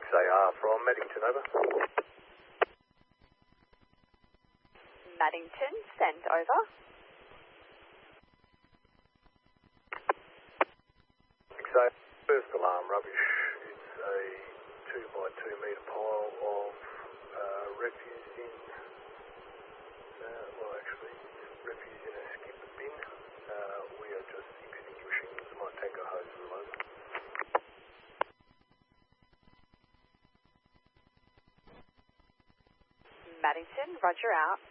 6AR from Maddington, over. Maddington, send over. 6AR, first alarm, rubbish. It's a 2 by 2 metre pile of refuse in, refuse in a skip bin. We are just extinguishing. Might take a hose from over. Maddington, roger out.